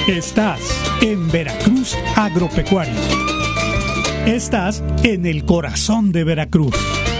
Estás en Veracruz Agropecuario. Estás en el corazón de Veracruz.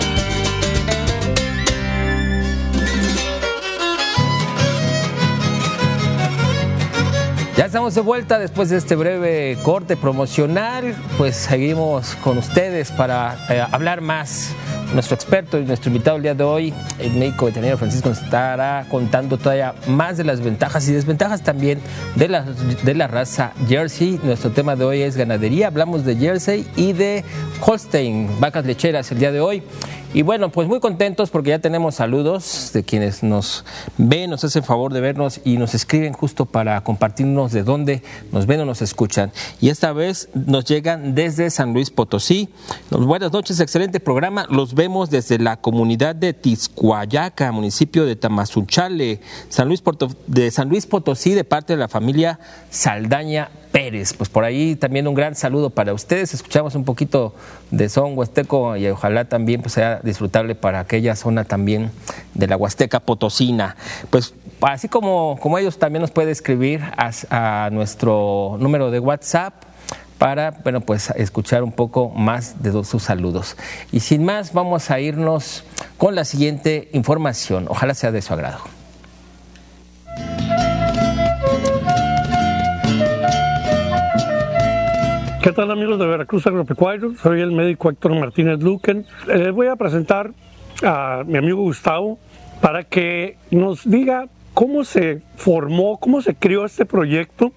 Ya estamos de vuelta después de este breve corte promocional. Pues seguimos con ustedes para hablar más. Nuestro experto y nuestro invitado el día de hoy, el médico veterinario Francisco, nos estará contando todavía más de las ventajas y desventajas también de la raza Jersey. Nuestro tema de hoy es ganadería. Hablamos de Jersey y de Holstein, vacas lecheras el día de hoy. Y bueno, pues muy contentos porque ya tenemos saludos de quienes nos ven, nos hacen favor de vernos y nos escriben justo para compartirnos de dónde nos ven o nos escuchan. Y esta vez nos llegan desde San Luis Potosí. Buenas noches, excelente programa. Los vemos desde la comunidad de Tizcuayaca, municipio de Tamazunchale, San Luis Potosí, de parte de la familia Saldaña Pérez. Pues por ahí también un gran saludo para ustedes. Escuchamos un poquito de son huasteco y ojalá también pues sea disfrutable para aquella zona también de la Huasteca Potosina. Pues así como ellos, también nos puede escribir a nuestro número de WhatsApp para, bueno, pues escuchar un poco más de sus saludos. Y sin más, vamos a irnos con la siguiente información. Ojalá sea de su agrado. ¿Qué tal, amigos de Veracruz Agropecuario? Soy el médico Héctor Martínez Luquen. Les voy a presentar a mi amigo Gustavo para que nos diga cómo se formó, cómo se creó este proyecto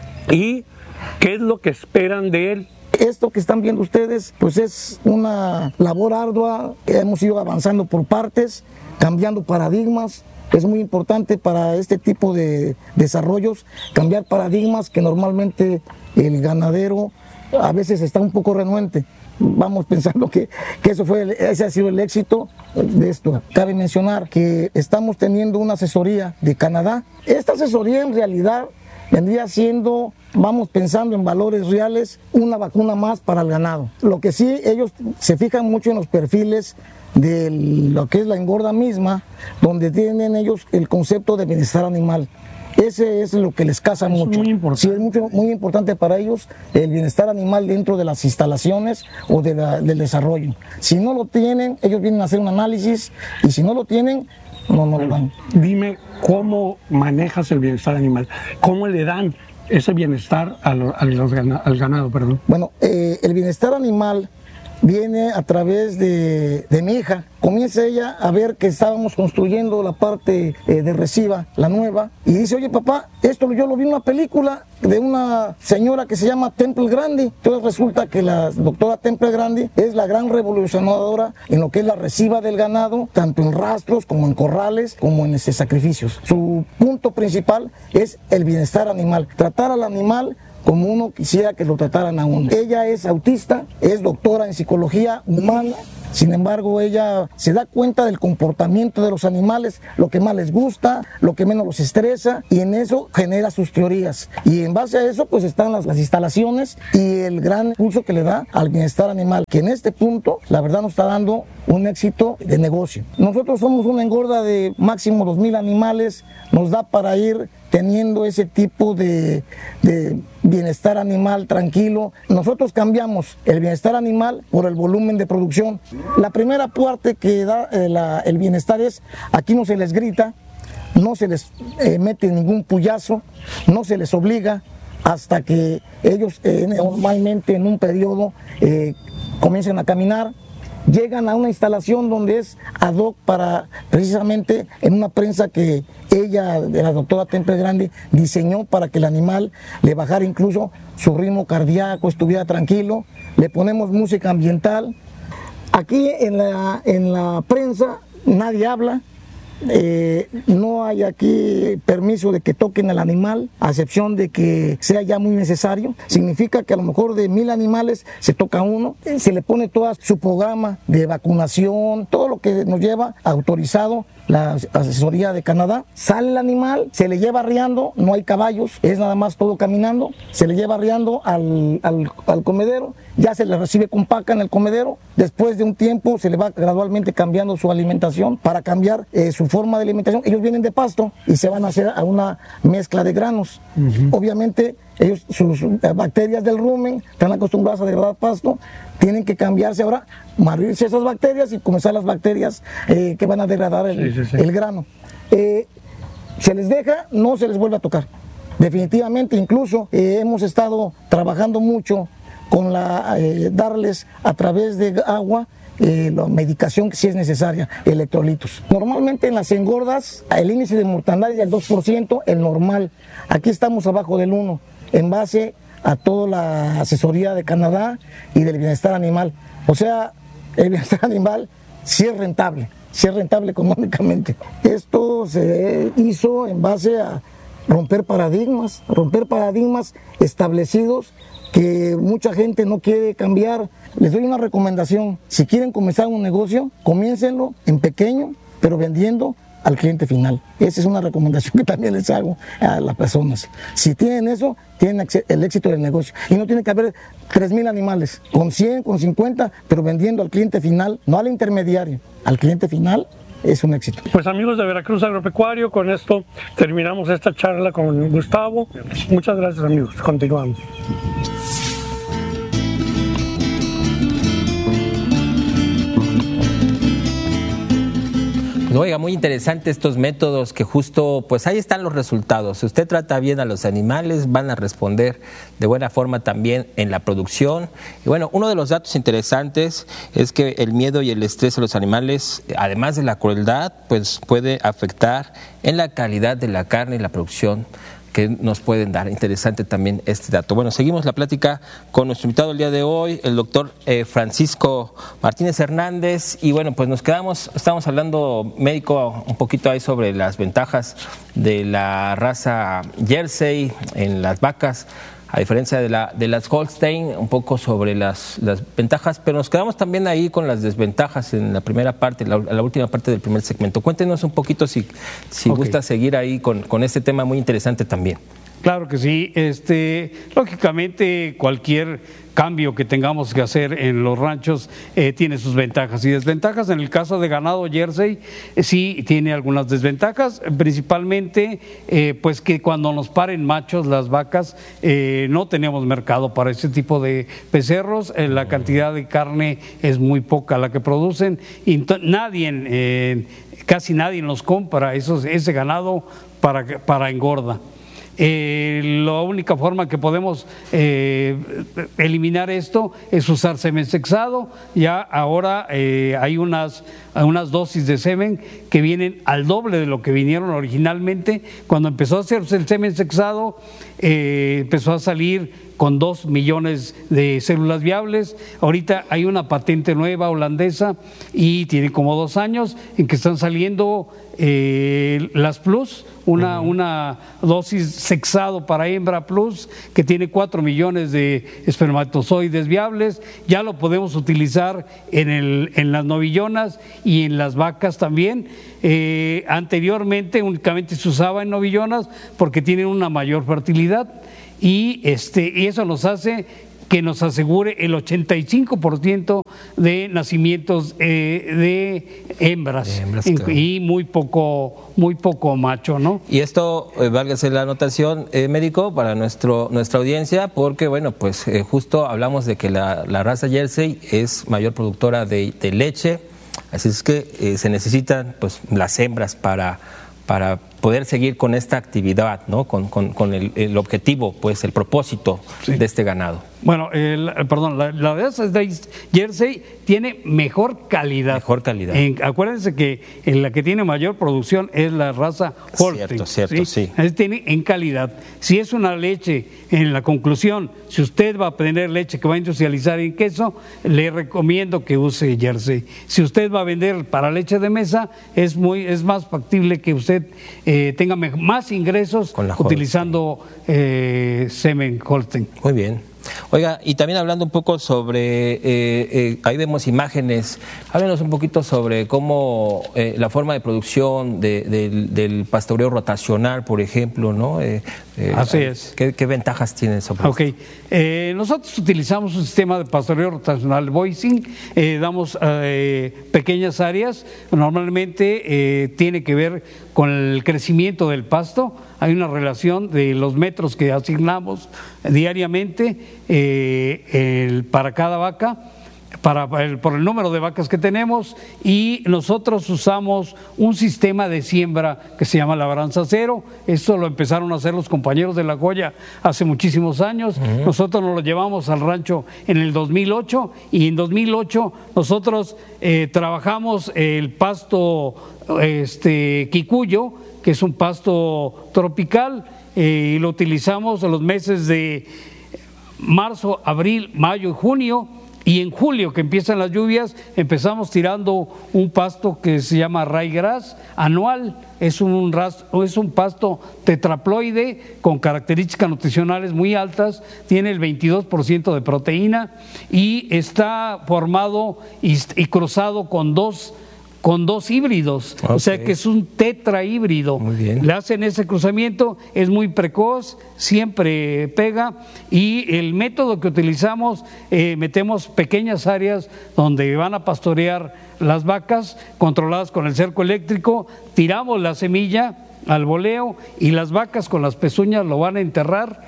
y qué es lo que esperan de él. Esto que están viendo ustedes, pues es una labor ardua. Hemos ido avanzando por partes, cambiando paradigmas. Es muy importante para este tipo de desarrollos cambiar paradigmas que normalmente el ganadero a veces está un poco renuente. Vamos pensando que ese ha sido el éxito de esto. Cabe mencionar que estamos teniendo una asesoría de Canadá. Esta asesoría en realidad vendría siendo, vamos pensando en valores reales, una vacuna más para el ganado. Lo que sí, ellos se fijan mucho en los perfiles de lo que es la engorda misma, donde tienen ellos el concepto de bienestar animal. Ese es lo que les casa mucho. Sí, es muy importante para ellos el bienestar animal dentro de las instalaciones o del desarrollo. Si no lo tienen, ellos vienen a hacer un análisis y si no lo tienen, no lo dan. Dime cómo manejas el bienestar animal, cómo le dan ese bienestar al ganado. Bueno, el bienestar animal viene a través de mi hija. Comienza ella a ver que estábamos construyendo la parte de Reciba, la nueva, y dice: oye papá, esto yo lo vi en una película de una señora que se llama Temple Grande. Entonces resulta que la doctora Temple Grande es la gran revolucionadora en lo que es la Reciba del ganado, tanto en rastros como en corrales, como en sacrificios. Su punto principal es el bienestar animal, tratar al animal como uno quisiera que lo trataran a uno. Ella es autista, es doctora en psicología humana. Sin embargo, ella se da cuenta del comportamiento de los animales, lo que más les gusta, lo que menos los estresa, y en eso genera sus teorías. Y en base a eso, pues están las instalaciones y el gran impulso que le da al bienestar animal, que en este punto, la verdad, nos está dando un éxito de negocio. Nosotros somos una engorda de máximo 2,000 animales, nos da para ir teniendo ese tipo de bienestar animal tranquilo. Nosotros cambiamos el bienestar animal por el volumen de producción. La primera parte que da el bienestar es, aquí no se les grita, no se les mete ningún puyazo, no se les obliga hasta que ellos normalmente en un periodo comiencen a caminar. Llegan a una instalación donde es ad hoc para, precisamente en una prensa que ella, de la doctora Temple Grande, diseñó para que el animal le bajara incluso su ritmo cardíaco, estuviera tranquilo. Le ponemos música ambiental. Aquí en la prensa nadie habla. No hay aquí permiso de que toquen al animal, a excepción de que sea ya muy necesario. Significa que a lo mejor de 1,000 animales se toca uno, se le pone todo su programa de vacunación, todo lo que nos lleva autorizado la asesoría de Canadá. Sale el animal, se le lleva arriando, no hay caballos, es nada más todo caminando, se le lleva arriando al comedero, ya se le recibe con paca en el comedero. Después de un tiempo se le va gradualmente cambiando su alimentación para cambiar su forma de alimentación, ellos vienen de pasto y se van a hacer a una mezcla de granos. Obviamente, ellos, sus bacterias del rumen están acostumbradas a degradar pasto, tienen que cambiarse ahora, morirse esas bacterias y comenzar las bacterias que van a degradar el grano. Se les deja, no se les vuelve a tocar. Definitivamente, incluso hemos estado trabajando mucho con darles a través de agua la medicación que sí es necesaria, electrolitos. Normalmente en las engordas el índice de mortandad es del 2%, el normal. Aquí estamos abajo del 1%, en base a toda la asesoría de Canadá y del bienestar animal. O sea, el bienestar animal sí es rentable económicamente. Esto se hizo en base a romper paradigmas establecidos que mucha gente no quiere cambiar. Les doy una recomendación: si quieren comenzar un negocio, comiéncenlo en pequeño, pero vendiendo al cliente final. Esa es una recomendación que también les hago a las personas. Si tienen eso, tienen el éxito del negocio. Y no tiene que haber 3,000 animales, con 100, con 50, pero vendiendo al cliente final, no al intermediario, al cliente final. Es un éxito. Pues amigos de Veracruz Agropecuario, con esto terminamos esta charla con Gustavo. Muchas gracias, amigos. Continuamos. Oiga, muy interesante estos métodos que justo, pues ahí están los resultados. Si usted trata bien a los animales, van a responder de buena forma también en la producción. Y bueno, uno de los datos interesantes es que el miedo y el estrés a los animales, además de la crueldad, pues puede afectar en la calidad de la carne y la producción que nos pueden dar. Interesante también este dato. Bueno, seguimos la plática con nuestro invitado el día de hoy, el doctor Francisco Martínez Hernández. Y bueno, pues estamos hablando, médico, un poquito ahí sobre las ventajas de la raza Jersey en las vacas, a diferencia de las Holstein, un poco sobre las ventajas, pero nos quedamos también ahí con las desventajas en la primera parte, la última parte del primer segmento. Cuéntenos un poquito si gusta seguir ahí con este tema muy interesante también. Claro que sí. Lógicamente, cualquier cambio que tengamos que hacer en los ranchos tiene sus ventajas y desventajas. En el caso de ganado Jersey, sí tiene algunas desventajas, principalmente pues que cuando nos paren machos las vacas, no tenemos mercado para ese tipo de becerros. La cantidad de carne es muy poca la que producen y casi nadie nos compra ese ganado para engorda. La única forma que podemos eliminar esto es usar semen sexado. Ya ahora hay unas dosis de semen que vienen al doble de lo que vinieron originalmente. Cuando empezó a hacerse el semen sexado, empezó a salir con 2 millones de células viables. Ahorita hay una patente nueva holandesa y tiene como 2 años en que están saliendo las Plus, una dosis sexado para hembra Plus que tiene 4 millones de espermatozoides viables. Ya lo podemos utilizar en las novillonas y en las vacas también. Anteriormente únicamente se usaba en novillonas porque tienen una mayor fertilidad y eso nos hace que nos asegure el 85% de nacimientos de hembras claro. Y muy poco macho, ¿no? Y esto, válgase la anotación, médico, para nuestra audiencia, porque bueno, pues justo hablamos de que la raza Jersey es mayor productora de leche, así es que se necesitan pues las hembras para poder seguir con esta actividad, ¿no? Con el objetivo, pues el propósito de este ganado. Bueno, la raza de Jersey tiene mejor calidad. Mejor calidad. Acuérdense que la que tiene mayor producción es la raza Holstein. Cierto, sí. Tiene en calidad. Si es una leche, en la conclusión, si usted va a tener leche que va a industrializar en queso, le recomiendo que use Jersey. Si usted va a vender para leche de mesa, es más factible que usted tenga más ingresos utilizando semen Holstein. Muy bien. Oiga, y también hablando un poco sobre, ahí vemos imágenes, háblenos un poquito sobre cómo la forma de producción del pastoreo rotacional, por ejemplo, ¿no? Así es. ¿Qué ventajas tiene sobre esto? Nosotros utilizamos un sistema de pastoreo rotacional voicing, damos pequeñas áreas, normalmente tiene que ver con el crecimiento del pasto. Hay una relación de los metros que asignamos diariamente para cada vaca, por el número de vacas que tenemos, y nosotros usamos un sistema de siembra que se llama labranza cero. Esto lo empezaron a hacer los compañeros de La Joya hace muchísimos años. Nosotros nos lo llevamos al rancho en el 2008, y en 2008 nosotros trabajamos el pasto quicuyo, que es un pasto tropical, y lo utilizamos en los meses de marzo, abril, mayo y junio. Y en julio, que empiezan las lluvias, empezamos tirando un pasto que se llama ryegrass anual. Es un pasto tetraploide con características nutricionales muy altas, tiene el 22% de proteína y está formado y cruzado con dos híbridos, o sea que es un tetrahíbrido. Muy bien. Le hacen ese cruzamiento, es muy precoz, siempre pega, y el método que utilizamos, metemos pequeñas áreas donde van a pastorear las vacas, controladas con el cerco eléctrico, tiramos la semilla al voleo y las vacas con las pezuñas lo van a enterrar,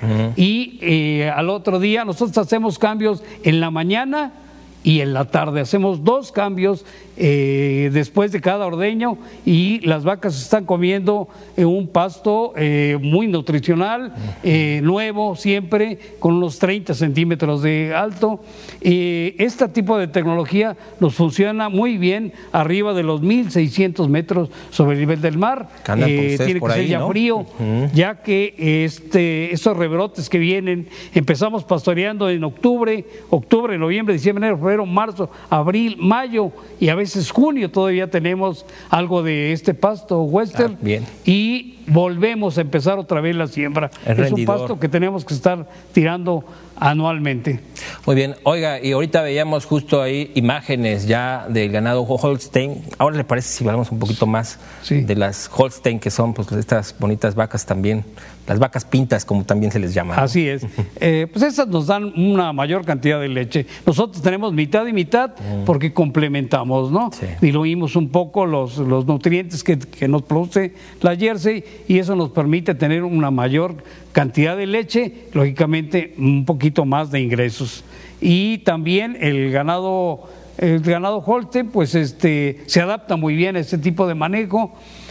y al otro día nosotros hacemos cambios en la mañana y en la tarde. Hacemos 2 cambios después de cada ordeño, y las vacas están comiendo un pasto muy nutricional, nuevo siempre, con unos 30 centímetros de alto. Este tipo de tecnología nos funciona muy bien arriba de los 1.600 metros sobre el nivel del mar. Tiene que ser ya frío, ya que estos rebrotes que vienen, empezamos pastoreando en octubre, noviembre, diciembre, enero, febrero, marzo, abril, mayo y a veces junio todavía tenemos algo de este pasto western, y volvemos a empezar otra vez la siembra. Es un pasto que tenemos que estar tirando anualmente. Muy bien. Oiga, y ahorita veíamos justo ahí imágenes ya del ganado Holstein. Ahora, ¿le parece si hablamos un poquito más de las Holstein, que son pues estas bonitas vacas también, las vacas pintas, como también se les llama, ¿no? Así es. Pues esas nos dan una mayor cantidad de leche. Nosotros tenemos mitad y mitad porque complementamos, ¿no? Sí. Diluimos un poco los nutrientes que nos produce la Jersey, y eso nos permite tener una mayor cantidad de leche, lógicamente un poquito más de ingresos. Y también el ganado Holstein pues se adapta muy bien a este tipo de manejo,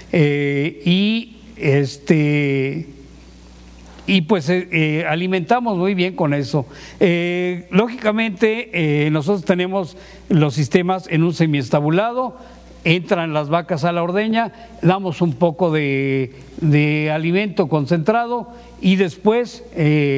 y pues alimentamos muy bien con eso. Lógicamente nosotros tenemos los sistemas en un semiestabulado. Entran las vacas a la ordeña, damos un poco de alimento concentrado, y después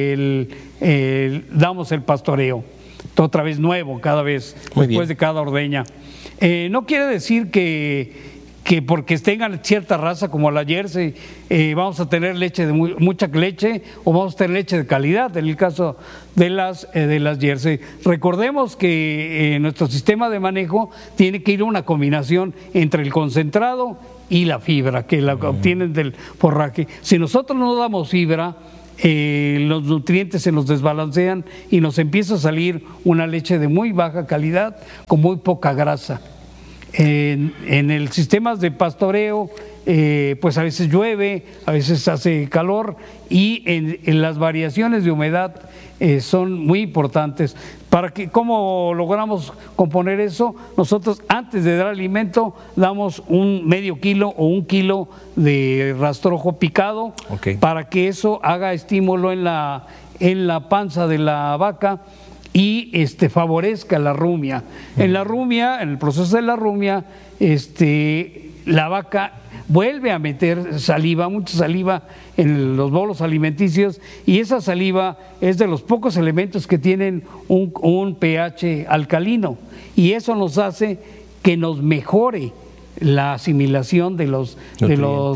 damos el pastoreo, otra vez nuevo cada vez, después de cada ordeña. No quiere decir que porque tengan cierta raza como la Jersey vamos a tener leche mucha leche, o vamos a tener leche de calidad. En el caso de las Jersey, recordemos que nuestro sistema de manejo tiene que ir a una combinación entre el concentrado y la fibra que la obtienen del forraje. Si nosotros no damos fibra, los nutrientes se nos desbalancean y nos empieza a salir una leche de muy baja calidad con muy poca grasa. En el sistema de pastoreo, pues a veces llueve, a veces hace calor, y en las variaciones de humedad son muy importantes. ¿Cómo logramos componer eso? Nosotros, antes de dar alimento, damos un medio kilo o 1 kilo de rastrojo picado, para que eso haga estímulo en la panza de la vaca y favorezca la rumia. En el proceso de la rumia, la vaca vuelve a meter saliva, mucha saliva en los bolos alimenticios, y esa saliva es de los pocos elementos que tienen un pH alcalino, y eso nos hace que nos mejore la asimilación de los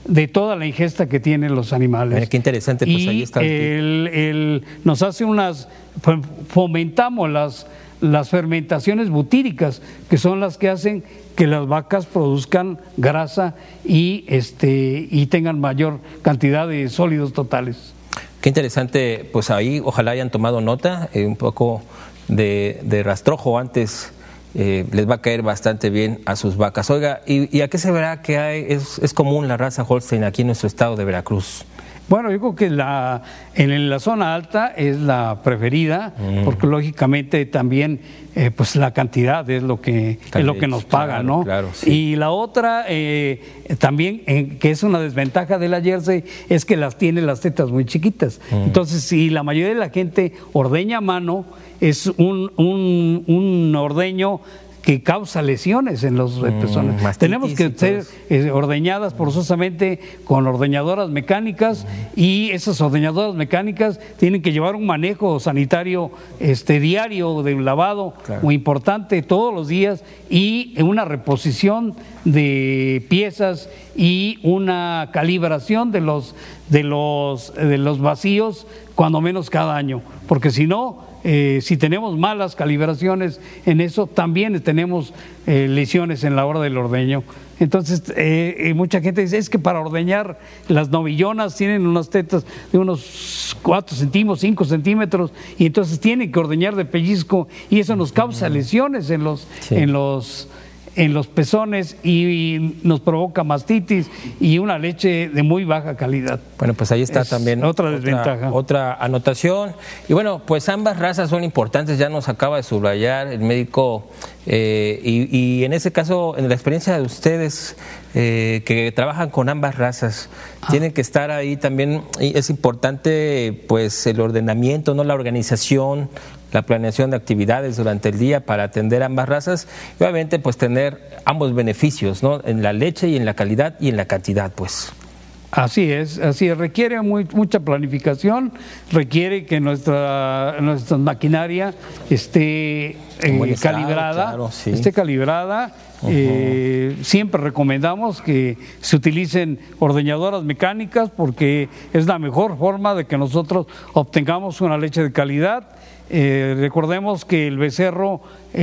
de toda la ingesta que tienen los animales. Qué interesante, pues y ahí está. Nos hace fomentamos las fermentaciones butíricas, que son las que hacen que las vacas produzcan grasa y tengan mayor cantidad de sólidos totales. Qué interesante, pues ahí ojalá hayan tomado nota, un poco de rastrojo antes. Les va a caer bastante bien a sus vacas. Oiga, ¿y a qué se verá que es común la raza Holstein aquí en nuestro estado de Veracruz? Bueno, yo creo que en la zona alta es la preferida, porque lógicamente también pues la cantidad es lo que nos paga, claro, ¿no? Claro, sí. Y la otra también, que es una desventaja de la Jersey, es que tiene las tetas muy chiquitas. Entonces, si la mayoría de la gente ordeña a mano, es un ordeño que causa lesiones en los pezones. Tenemos que ser ordeñadas forzosamente con ordeñadoras mecánicas, y esas ordeñadoras mecánicas tienen que llevar un manejo sanitario diario de un lavado, claro, muy importante todos los días, y una reposición de piezas y una calibración de los vacíos cuando menos cada año, porque si no, si tenemos malas calibraciones en eso, también tenemos lesiones en la hora del ordeño. Entonces, mucha gente dice, es que para ordeñar las novillonas tienen unas tetas de unos 4 centímetros, 5 centímetros, y entonces tienen que ordeñar de pellizco, y eso nos causa lesiones en los pezones, y nos provoca mastitis y una leche de muy baja calidad. Bueno, pues ahí está también otra desventaja. Otra anotación. Y bueno, pues ambas razas son importantes, ya nos acaba de subrayar el médico, y en ese caso, en la experiencia de ustedes que trabajan con ambas razas, tienen que estar ahí también, y es importante pues el ordenamiento, no la organización, la planeación de actividades durante el día para atender ambas razas, y obviamente pues tener ambos beneficios, ¿no? En la leche y en la calidad y en la cantidad, pues. Así es, requiere mucha planificación, requiere que nuestra maquinaria esté calibrada, claro, sí. Siempre recomendamos que se utilicen ordeñadoras mecánicas, porque es la mejor forma de que nosotros obtengamos una leche de calidad. Recordemos que el becerro,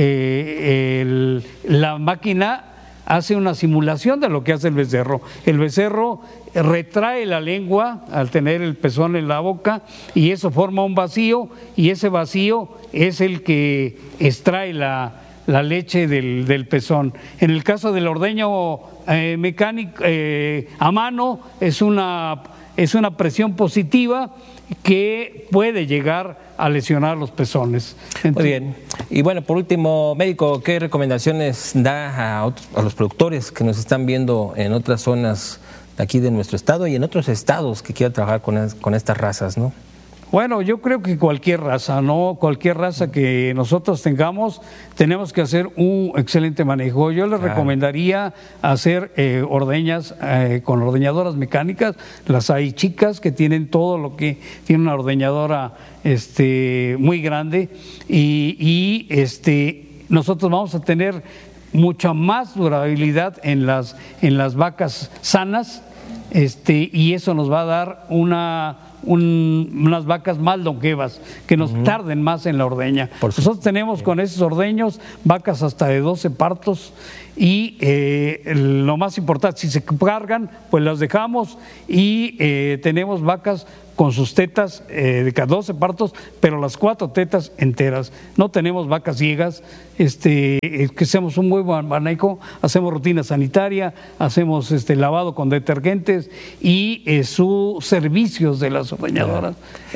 la máquina hace una simulación de lo que hace el becerro. El becerro retrae la lengua al tener el pezón en la boca, y eso forma un vacío, y ese vacío es el que extrae la leche del pezón. En el caso del ordeño mecánico a mano, es una presión positiva que puede llegar a lesionar los pezones. Muy bien. Y bueno, por último, médico, ¿qué recomendaciones da a los productores que nos están viendo en otras zonas de aquí de nuestro estado y en otros estados que quieran trabajar con estas razas, ¿no? Bueno, yo creo que cualquier raza, ¿no? Cualquier raza que nosotros tengamos, tenemos que hacer un excelente manejo. Yo les recomendaría hacer ordeñas con ordeñadoras mecánicas. Las hay chicas que tienen todo lo que tiene una ordeñadora muy grande, y nosotros vamos a tener mucha más durabilidad en las vacas sanas, y eso nos va a dar unas vacas más longevas, que nos tarden más en la ordeña. Nosotros tenemos con esos ordeños vacas hasta de 12 partos, y lo más importante, si se cargan, pues las dejamos, y tenemos vacas con sus tetas de 12 partos, pero las 4 tetas enteras. No tenemos vacas ciegas, que hacemos un muy buen manejo, hacemos rutina sanitaria, hacemos lavado con detergentes, y sus servicios de las ordeñadoras,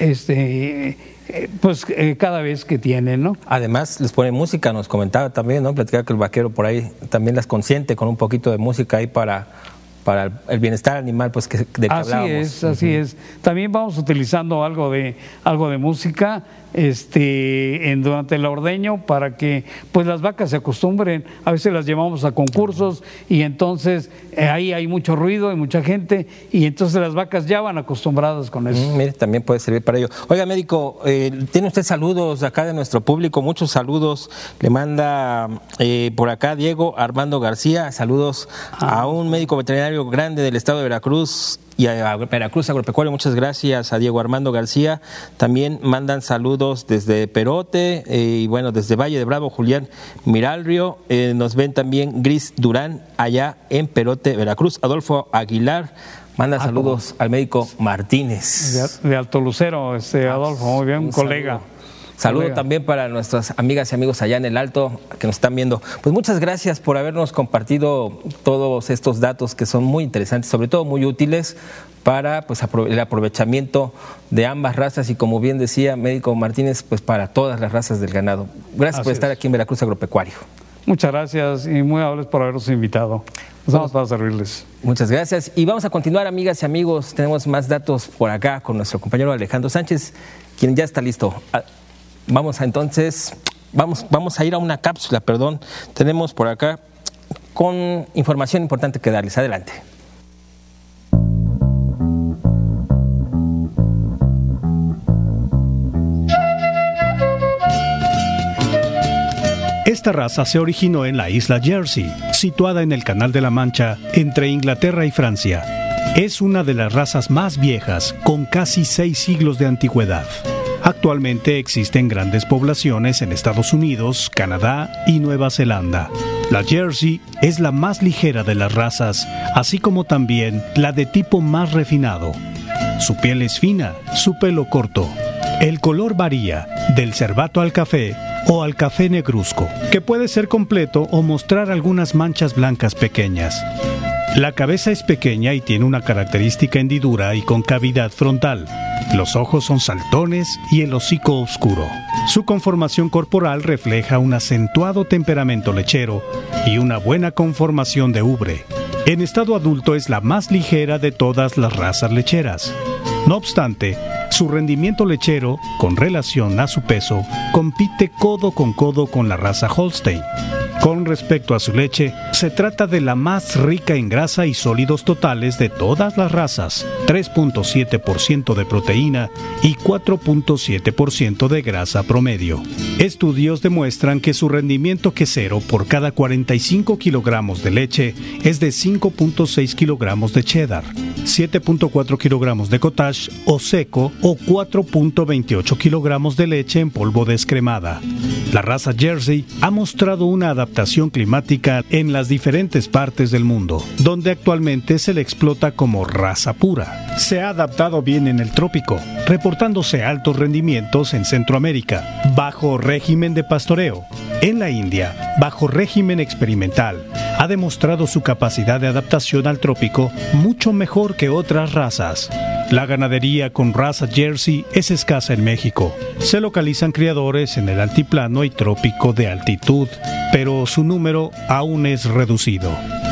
cada vez que tienen, ¿no? Además les ponen música, nos comentaba también, ¿no? Platicaba que el vaquero por ahí también las consiente con un poquito de música ahí para el bienestar animal, pues del que hablábamos. Así es. También vamos utilizando algo de música durante el ordeño, para que pues las vacas se acostumbren. A veces las llevamos a concursos, y entonces ahí hay mucho ruido y mucha gente, y entonces las vacas ya van acostumbradas con eso. Mire, también puede servir para ello. Oiga, médico, tiene usted saludos acá de nuestro público, muchos saludos. Le manda por acá Diego Armando García, saludos a un médico veterinario veterinario grande del estado de Veracruz y a Veracruz Agropecuario. Muchas gracias a Diego Armando García. También mandan saludos desde Perote y bueno, desde Valle de Bravo, Julián Miralrio. Nos ven también Gris Durán allá en Perote, Veracruz. Adolfo Aguilar manda saludos al médico Martínez. De Alto Lucero, Adolfo, muy bien, un colega. Saludo también para nuestras amigas y amigos allá en el Alto que nos están viendo. Pues muchas gracias por habernos compartido todos estos datos que son muy interesantes, sobre todo muy útiles para pues el aprovechamiento de ambas razas y, como bien decía médico Martínez, pues para todas las razas del ganado. Gracias por estar aquí en Veracruz Agropecuario. Muchas gracias y muy amables por habernos invitado. Estamos para servirles. Muchas gracias y vamos a continuar, amigas y amigos. Tenemos más datos por acá con nuestro compañero Alejandro Sánchez, quien ya está listo. Vamos a ir a una cápsula, tenemos por acá con información importante que darles. Adelante. Esta raza se originó en la isla Jersey, situada en el Canal de la Mancha, entre Inglaterra y Francia. Es una de las razas más viejas, con casi 6 siglos de antigüedad. Actualmente existen grandes poblaciones en Estados Unidos, Canadá y Nueva Zelanda. La Jersey es la más ligera de las razas, así como también la de tipo más refinado. Su piel es fina, su pelo corto. El color varía, del cervato al café o al café negruzco, que puede ser completo o mostrar algunas manchas blancas pequeñas. La cabeza es pequeña y tiene una característica hendidura y concavidad frontal. Los ojos son saltones y el hocico oscuro. Su conformación corporal refleja un acentuado temperamento lechero y una buena conformación de ubre. En estado adulto es la más ligera de todas las razas lecheras. No obstante, su rendimiento lechero, con relación a su peso, compite codo con la raza Holstein. Con respecto a su leche, se trata de la más rica en grasa y sólidos totales de todas las razas, 3.7% de proteína y 4.7% de grasa promedio. Estudios demuestran que su rendimiento quesero por cada 45 kilogramos de leche es de 5.6 kilogramos de cheddar, 7.4 kilogramos de cottage o seco o 4.28 kilogramos de leche en polvo descremada. La raza Jersey ha mostrado una adaptación climática en las diferentes partes del mundo, donde actualmente se le explota como raza pura. Se ha adaptado bien en el trópico, reportándose altos rendimientos en Centroamérica, bajo régimen de pastoreo. En la India, bajo régimen experimental, ha demostrado su capacidad de adaptación al trópico mucho mejor que otras razas. La ganadería con raza Jersey es escasa en México. Se localizan criadores en el altiplano y trópico de altitud, pero su número aún es reducido.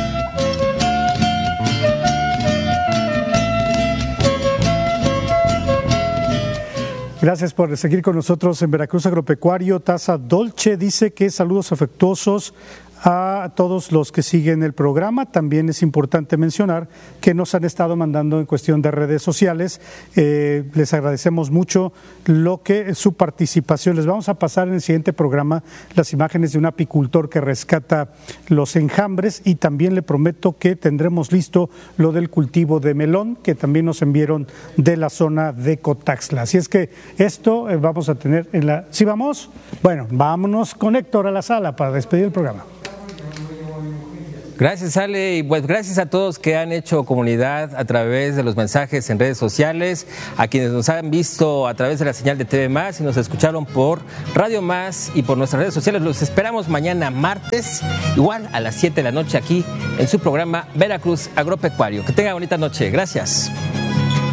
Gracias por seguir con nosotros en Veracruz Agropecuario. Taza Dolce dice que saludos afectuosos a todos los que siguen el programa. También es importante mencionar que nos han estado mandando en cuestión de redes sociales. Les agradecemos mucho su participación. Les vamos a pasar en el siguiente programa las imágenes de un apicultor que rescata los enjambres, y también le prometo que tendremos listo lo del cultivo de melón, que también nos enviaron de la zona de Cotaxtla. Así es que esto vamos a tener en la... ¿Sí vamos? Bueno, vámonos con Héctor a la sala para despedir el programa. Gracias, Ale, y pues gracias a todos que han hecho comunidad a través de los mensajes en redes sociales, a quienes nos han visto a través de la señal de TV Más y nos escucharon por Radio Más y por nuestras redes sociales. Los esperamos mañana martes, igual a las 7 de la noche aquí en su programa Veracruz Agropecuario. Que tenga bonita noche. Gracias.